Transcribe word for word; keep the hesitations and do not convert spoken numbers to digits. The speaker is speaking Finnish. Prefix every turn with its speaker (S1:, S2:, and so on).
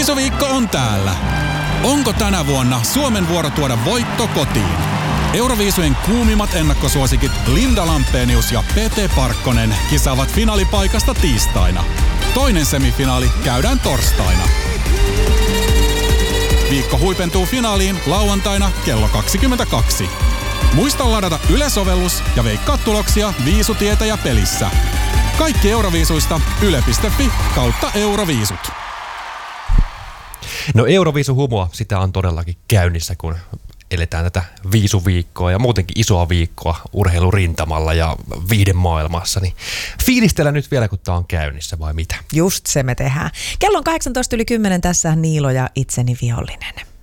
S1: Viisuviikko on täällä. Onko tänä vuonna Suomen vuoro tuoda voitto kotiin? Euroviisujen kuumimmat ennakkosuosikit Linda Lampenius ja Pete Parkkonen kisaavat finaalipaikasta tiistaina. Toinen semifinaali käydään torstaina. Viikko huipentuu finaaliin lauantaina kello kaksikymmentäkaksi. Muista ladata Yle-sovellus ja veikkaa tuloksia Viisutietäjä pelissä. Kaikki Euroviisuista yle piste fi kautta Euroviisut.
S2: No Euroviisuhumua, sitä on todellakin käynnissä, kun eletään tätä viisuviikkoa ja muutenkin isoa viikkoa urheilurintamalla ja viihdemaailmassa. Niin fiilistellä nyt vielä, kun tämä on käynnissä, vai mitä?
S3: Just se me tehdään. Kello on kahdeksantoista yli kymmenen, tässä Niilo ja itseni vihollinen.